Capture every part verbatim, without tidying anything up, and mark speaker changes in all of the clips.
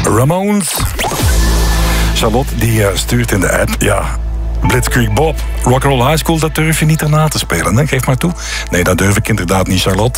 Speaker 1: Ramones. Charlotte die uh, stuurt in de app, ja, Blitzkrieg Bob, Rock'n'Roll High School, dat durf je niet erna te spelen, hè? Geef maar toe. Nee, dat durf ik inderdaad niet, Charlotte.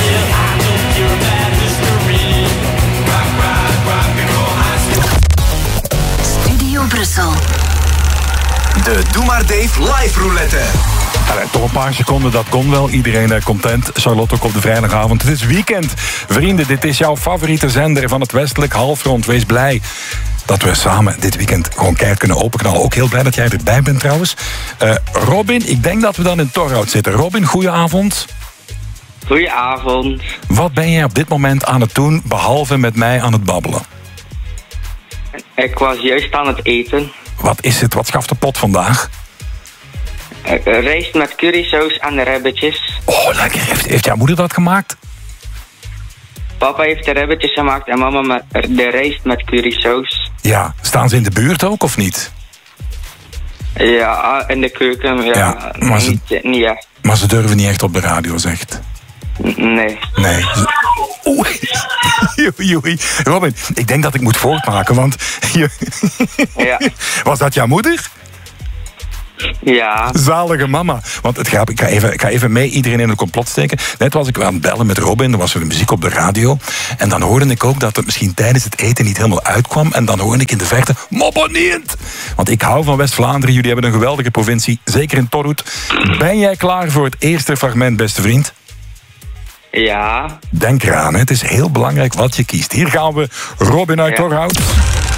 Speaker 2: Studio Brussel.
Speaker 3: De Doe Maar Dave live roulette.
Speaker 1: Allee, toch een paar seconden, dat kon wel. Iedereen uh, content. Charlotte ook op de vrijdagavond. Het is weekend. Vrienden, dit is jouw favoriete zender van het westelijk halfrond. Wees blij dat we samen dit weekend gewoon keihard kunnen openknallen. Ook heel blij dat jij erbij bent trouwens. Uh, Robin, ik denk dat we dan in Torhout zitten. Robin, goedenavond.
Speaker 4: Goedenavond.
Speaker 1: Wat ben jij op dit moment aan het doen, behalve met mij aan het babbelen?
Speaker 4: Ik was juist aan het eten.
Speaker 1: Wat is het? Wat schaft de pot vandaag?
Speaker 4: Uh, rijst met currysaus en ribbetjes.
Speaker 1: Oh, lekker. Heeft, heeft jouw moeder dat gemaakt?
Speaker 4: Papa heeft de ribbetjes gemaakt en mama met de rijst met currysaus.
Speaker 1: Ja, staan ze in de buurt ook of niet?
Speaker 4: Ja, in de keuken. Ja,
Speaker 1: Ja, maar ze-
Speaker 4: niet, niet echt.
Speaker 1: Maar ze durven niet echt op de radio, zegt.
Speaker 4: N- Nee.
Speaker 1: Nee. Oei. Oei, oei. Robin, ik denk dat ik moet voortmaken, want...
Speaker 4: Ja.
Speaker 1: Was dat jouw moeder?
Speaker 4: Ja.
Speaker 1: Zalige mama. Want het grap, ik ga even, ik ga even mee iedereen in een complot steken. Net was ik aan het bellen met Robin, er was er muziek op de radio. En dan hoorde ik ook dat het misschien tijdens het eten niet helemaal uitkwam. En dan hoorde ik in de verte, moppeneend! Want ik hou van West-Vlaanderen, jullie hebben een geweldige provincie. Zeker in Torhout. Ben jij klaar voor het eerste fragment, beste vriend?
Speaker 4: Ja.
Speaker 1: Denk eraan, hè. Het is heel belangrijk wat je kiest. Hier gaan we, Robin uit
Speaker 4: Ja.
Speaker 1: Torhout.